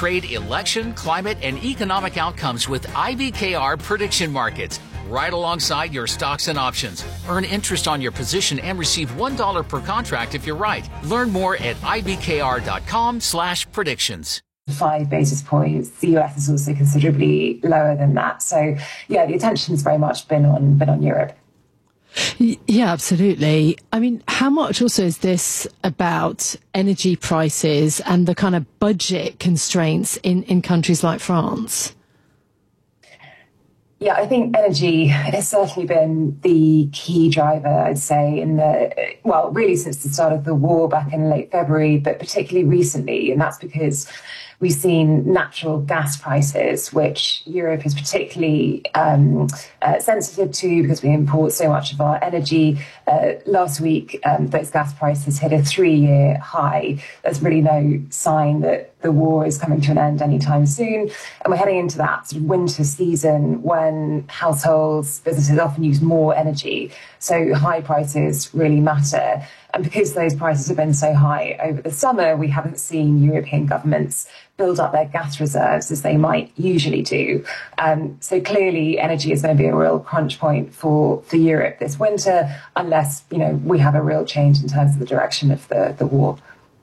trade, election, climate, and economic outcomes with IBKR prediction markets. Right alongside your stocks and options. Earn interest on your position and receive $1 per contract if you're right. Learn more at ibkr.com/predictions. 5 basis points. The US is also considerably lower than that. So, yeah, the attention's very much been on Europe. Yeah, absolutely. I mean, how much also is this about energy prices and the kind of budget constraints in countries like France? Yeah, I think energy has certainly been the key driver, I'd say, really since the start of the war back in late February, but particularly recently. And that's because we've seen natural gas prices, which Europe is particularly sensitive to because we import so much of our energy. Last week, those gas prices hit a 3-year high. There's really no sign that the war is coming to an end anytime soon. And we're heading into that sort of winter season when households, businesses often use more energy. So high prices really matter. And because those prices have been so high over the summer, we haven't seen European governments build up their gas reserves as they might usually do. So clearly energy is going to be a real crunch point for Europe this winter, unless, we have a real change in terms of the direction of the war.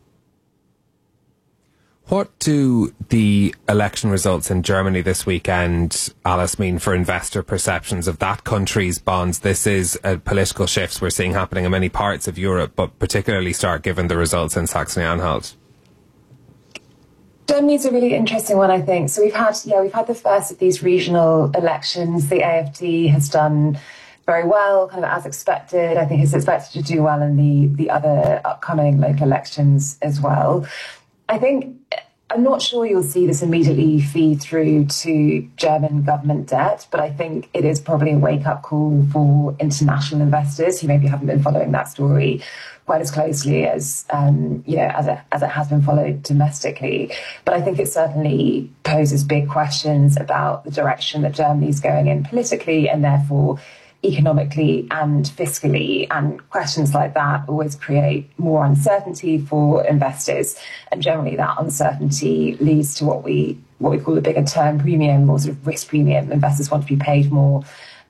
What do the election results in Germany this weekend, Alice, mean for investor perceptions of that country's bonds? This is a political shift we're seeing happening in many parts of Europe, but particularly stark given the results in Saxony-Anhalt. Germany's a really interesting one, I think. So we've had the first of these regional elections. The AfD has done very well, kind of as expected. I think it's expected to do well in the other upcoming local elections as well. I'm not sure you'll see this immediately feed through to German government debt, but I think it is probably a wake-up call for international investors who maybe haven't been following that story quite as closely as it has been followed domestically. But I think it certainly poses big questions about the direction that Germany's going in politically and therefore economically and fiscally, and questions like that always create more uncertainty for investors, and generally that uncertainty leads to what we call a bigger term premium or sort of risk premium. Investors want to be paid more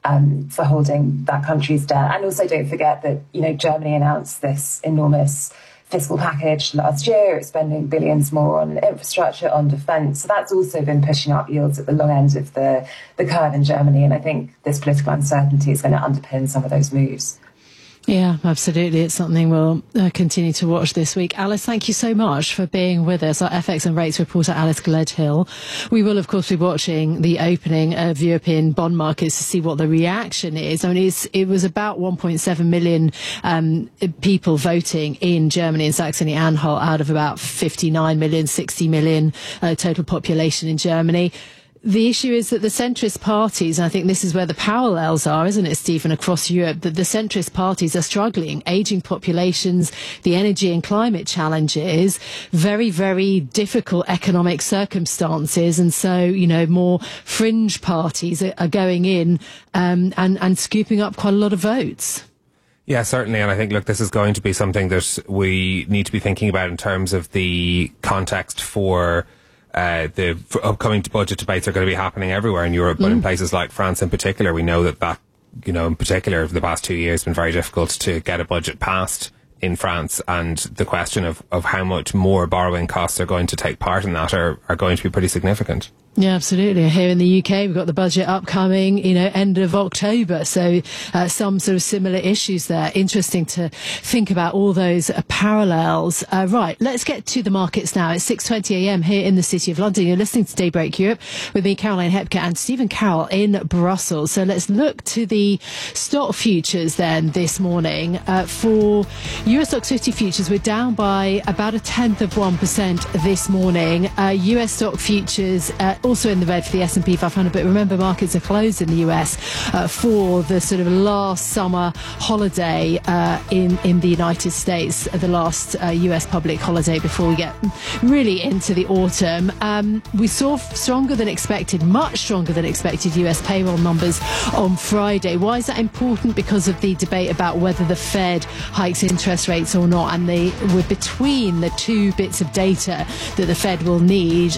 for holding that country's debt. And also don't forget that Germany announced this enormous fiscal package last year. It's spending billions more on infrastructure, on defence. So that's also been pushing up yields at the long end of the curve in Germany. And I think this political uncertainty is going to underpin some of those moves. Yeah, absolutely. It's something we'll continue to watch this week. Alice, thank you so much for being with us. Our FX and rates reporter, Alice Gledhill. We will, of course, be watching the opening of European bond markets to see what the reaction is. I mean, it was about 1.7 million people voting in Germany and Saxony-Anhalt out of about 59 million, 60 million total population in Germany. The issue is that the centrist parties, and I think this is where the parallels are, isn't it, Stephen, across Europe, that the centrist parties are struggling. Ageing populations, the energy and climate challenges, very, very difficult economic circumstances. And so, more fringe parties are going in and scooping up quite a lot of votes. Yeah, certainly. And I think, this is going to be something that we need to be thinking about in terms of the context for the upcoming budget debates are going to be happening everywhere in Europe, but in places like France in particular, we know that in particular, over the past 2 years, it's been very difficult to get a budget passed in France, and the question of how much more borrowing costs are going to take part in that are going to be pretty significant. Yeah, absolutely. Here in the UK, we've got the budget upcoming, end of October. So some sort of similar issues there. Interesting to think about all those parallels. Right, let's get to the markets now. It's 6:20 a.m. here in the City of London. You're listening to Daybreak Europe with me, Caroline Hepker, and Stephen Carroll in Brussels. So let's look to the stock futures then this morning. For Euro Stoxx 50 futures, we're down by about 0.1% this morning. US stock futures also in the red for the S&P 500, but remember markets are closed in the US for the sort of last summer holiday in the United States, the last US public holiday before we get really into the autumn. We saw stronger than expected, much stronger than expected US payroll numbers on Friday. Why is that important? Because of the debate about whether the Fed hikes interest rates or not, and they were between the two bits of data that the Fed will need